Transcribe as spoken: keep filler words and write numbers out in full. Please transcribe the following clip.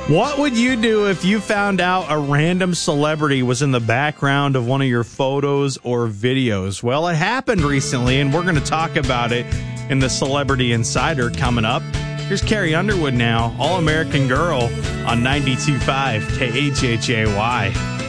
What would you do if you found out a random celebrity was in the background of one of your photos or videos? Well, it happened recently, and we're going to talk about it in the Celebrity Insider coming up. Here's Carrie Underwood now, All-American Girl on ninety-two point five K H H A Y.